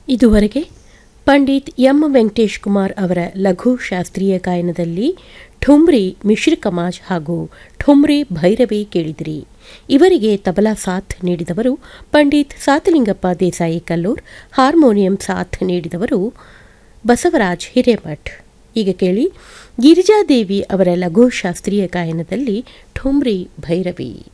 ಇದುವರೆಗೆ ಪಂಡಿತ್ ಎಂ ವೆಂಕಟೇಶ್ ಕುಮಾರ್ ಅವರ ಲಘು ಶಾಸ್ತ್ರೀಯ ಗಾಯನದಲ್ಲಿ ಠುಮ್ರಿ ಮಿಶ್ರ ಕಮಾಜ್ ಹಾಗೂ ಠುಮ್ರಿ ಭೈರವಿ ಕೇಳಿದಿರಿ. ಇವರಿಗೆ ತಬಲಾ ಸಾಥ್ ನೀಡಿದವರು ಪಂಡಿತ್ ಸಾತಲಿಂಗಪ್ಪ ದೇಸಾಯಿ ಕಲ್ಲೂರ್. ಹಾರ್ಮೋನಿಯಂ ಸಾಥ್ ನೀಡಿದವರು ಬಸವರಾಜ್ ಹಿರೇಮಠ್. ಈಗ ಕೇಳಿ ಗಿರಿಜಾದೇವಿ ಅವರ ಲಘು ಶಾಸ್ತ್ರೀಯ ಗಾಯನದಲ್ಲಿ ಠುಮ್ರಿ ಭೈರವಿ.